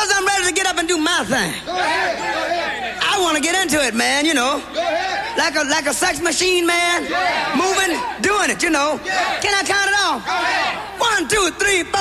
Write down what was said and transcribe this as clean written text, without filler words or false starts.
Suppose I'm ready to get up and do my thing. Go ahead. I want to get into it, man, you know. Go ahead. Like a sex machine, man. Moving, doing it, you know. Can I count it off? Go ahead. 1, 2, 3, 4.